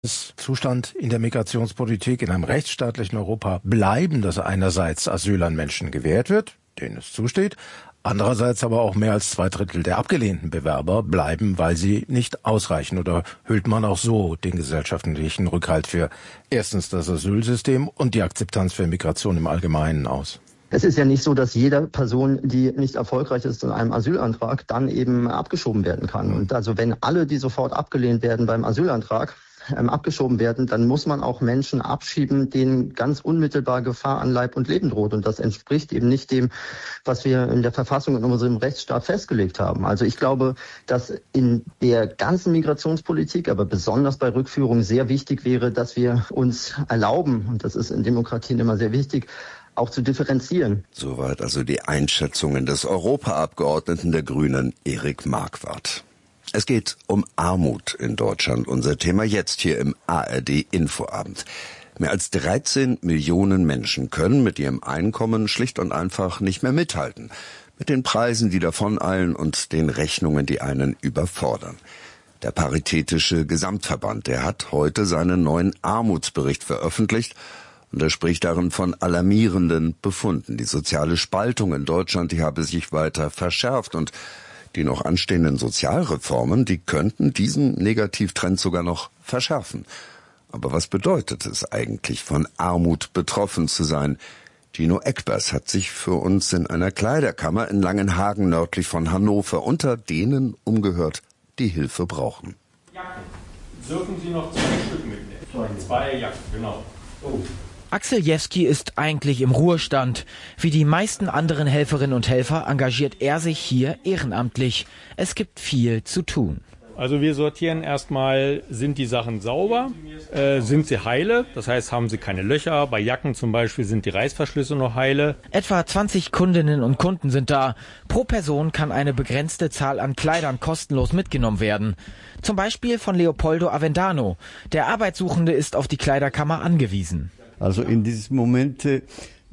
Zustand in der Migrationspolitik in einem rechtsstaatlichen Europa bleiben, dass einerseits Asyl an Menschen gewährt wird, denen es zusteht, andererseits aber auch mehr als 2/3 der abgelehnten Bewerber bleiben, weil sie nicht ausreichen. Oder hüllt man auch so den gesellschaftlichen Rückhalt für erstens das Asylsystem und die Akzeptanz für Migration im Allgemeinen aus? Es ist ja nicht so, dass jede Person, die nicht erfolgreich ist in einem Asylantrag, dann eben abgeschoben werden kann. Und also wenn alle, die sofort abgelehnt werden beim Asylantrag, abgeschoben werden, dann muss man auch Menschen abschieben, denen ganz unmittelbar Gefahr an Leib und Leben droht. Und das entspricht eben nicht dem, was wir in der Verfassung und in unserem Rechtsstaat festgelegt haben. Also ich glaube, dass in der ganzen Migrationspolitik, aber besonders bei Rückführung sehr wichtig wäre, dass wir uns erlauben, und das ist in Demokratien immer sehr wichtig, auch zu differenzieren. Soweit also die Einschätzungen des Europaabgeordneten der Grünen, Erik Marquardt. Es geht um Armut in Deutschland, unser Thema jetzt hier im ARD-Infoabend. Mehr als 13 Millionen Menschen können mit ihrem Einkommen schlicht und einfach nicht mehr mithalten. Mit den Preisen, die davoneilen und den Rechnungen, die einen überfordern. Der Paritätische Gesamtverband, der hat heute seinen neuen Armutsbericht veröffentlicht. Und er spricht darin von alarmierenden Befunden. Die soziale Spaltung in Deutschland, die habe sich weiter verschärft und die noch anstehenden Sozialreformen, die könnten diesen Negativtrend sogar noch verschärfen. Aber was bedeutet es eigentlich, von Armut betroffen zu sein? Dino Eckbers hat sich für uns in einer Kleiderkammer in Langenhagen nördlich von Hannover unter denen umgehört, die Hilfe brauchen. Jacken. Dürfen Sie noch 2 Stück mitnehmen? 2 Jacken, genau. Oh. Axel Jewski ist eigentlich im Ruhestand. Wie die meisten anderen Helferinnen und Helfer engagiert er sich hier ehrenamtlich. Es gibt viel zu tun. Also wir sortieren erstmal, sind die Sachen sauber, sind sie heile, das heißt, haben sie keine Löcher. Bei Jacken zum Beispiel sind die Reißverschlüsse noch heile. Etwa 20 Kundinnen und Kunden sind da. Pro Person kann eine begrenzte Zahl an Kleidern kostenlos mitgenommen werden. Zum Beispiel von Leopoldo Avendano. Der Arbeitssuchende ist auf die Kleiderkammer angewiesen. Also in diesem Moment, ich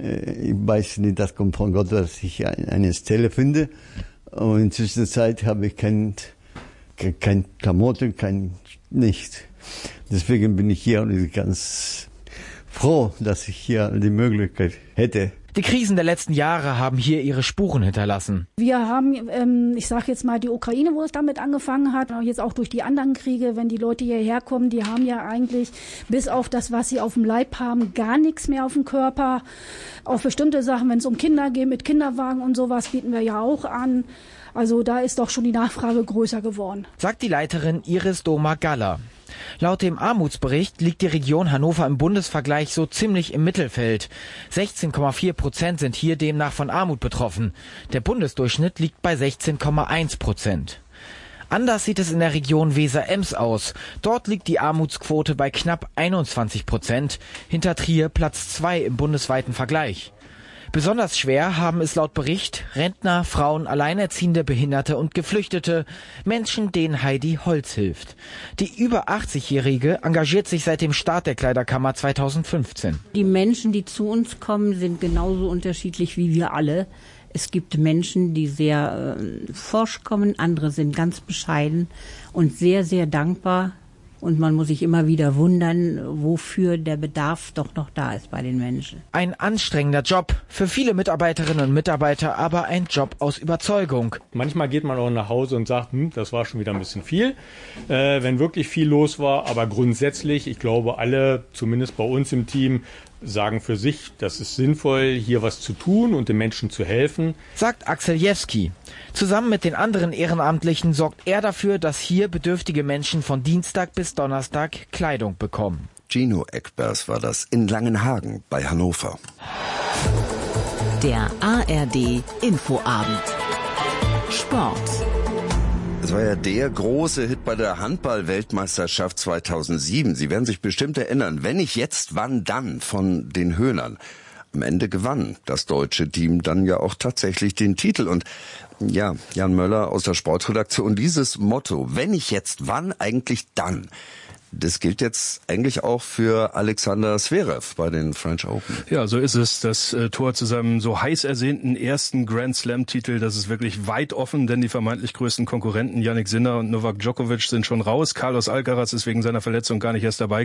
weiß nicht, das kommt von Gott, dass ich eine Stelle finde. Und in der Zeit habe ich kein Klamotten, nichts. Deswegen bin ich hier und ganz froh, dass ich hier die Möglichkeit hätte. Die Krisen der letzten Jahre haben hier ihre Spuren hinterlassen. Wir haben, ich sage jetzt mal die Ukraine, wo es damit angefangen hat, jetzt auch durch die anderen Kriege, wenn die Leute hierher kommen, die haben ja eigentlich bis auf das, was sie auf dem Leib haben, gar nichts mehr auf dem Körper. Auch bestimmte Sachen, wenn es um Kinder geht, mit Kinderwagen und sowas, bieten wir ja auch an. Also da ist doch schon die Nachfrage größer geworden. Sagt die Leiterin Iris Doma-Galler. Laut dem Armutsbericht liegt die Region Hannover im Bundesvergleich so ziemlich im Mittelfeld. 16,4% sind hier demnach von Armut betroffen. Der Bundesdurchschnitt liegt bei 16,1%. Anders sieht es in der Region Weser-Ems aus. Dort liegt die Armutsquote bei knapp 21%. Hinter Trier Platz 2 im bundesweiten Vergleich. Besonders schwer haben es laut Bericht Rentner, Frauen, Alleinerziehende, Behinderte und Geflüchtete, Menschen, denen Heidi Holz hilft. Die über 80-Jährige engagiert sich seit dem Start der Kleiderkammer 2015. Die Menschen, die zu uns kommen, sind genauso unterschiedlich wie wir alle. Es gibt Menschen, die sehr forsch kommen, andere sind ganz bescheiden und sehr, sehr dankbar. Und man muss sich immer wieder wundern, wofür der Bedarf doch noch da ist bei den Menschen. Ein anstrengender Job, für viele Mitarbeiterinnen und Mitarbeiter aber ein Job aus Überzeugung. Manchmal geht man auch nach Hause und sagt, das war schon wieder ein bisschen viel, wenn wirklich viel los war. Aber grundsätzlich, ich glaube, alle, zumindest bei uns im Team, sagen für sich, das ist sinnvoll, hier was zu tun und den Menschen zu helfen. Sagt Axel Jewski. Zusammen mit den anderen Ehrenamtlichen sorgt er dafür, dass hier bedürftige Menschen von Dienstag bis Donnerstag Kleidung bekommen. Gino Eckbers war das in Langenhagen bei Hannover. Der ARD Infoabend. Sport. Es war ja der große Hit bei der Handball-Weltmeisterschaft 2007. Sie werden sich bestimmt erinnern, wenn nicht jetzt, wann dann, von den Höhnern. Am Ende gewann das deutsche Team dann ja auch tatsächlich den Titel. Und ja, Jan Möller aus der Sportredaktion, dieses Motto, wenn nicht jetzt, wann eigentlich dann? Das gilt jetzt eigentlich auch für Alexander Zverev bei den French Open. Ja, so ist es. Das Tor zu seinem so heiß ersehnten ersten Grand Slam-Titel, das ist wirklich weit offen, denn die vermeintlich größten Konkurrenten Jannik Sinner und Novak Djokovic sind schon raus. Carlos Alcaraz ist wegen seiner Verletzung gar nicht erst dabei